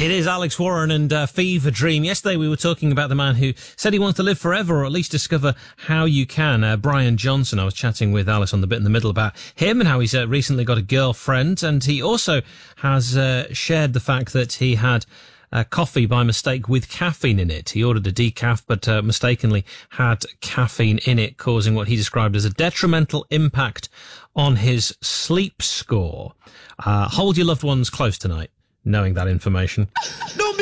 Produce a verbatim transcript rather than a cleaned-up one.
It is Alex Warren and uh, Fever Dream. Yesterday we were talking about the man who said he wants to live forever, or at least discover how you can. Uh, Brian Johnson. I was chatting with Alice on the bit in the middle about him and how he's uh, recently got a girlfriend, and he also has uh, shared the fact that he had Uh, coffee by mistake with caffeine in it. He ordered a decaf, but uh, mistakenly had caffeine in it, causing what he described as a detrimental impact on his sleep score. Uh, hold your loved ones close tonight, knowing that information. No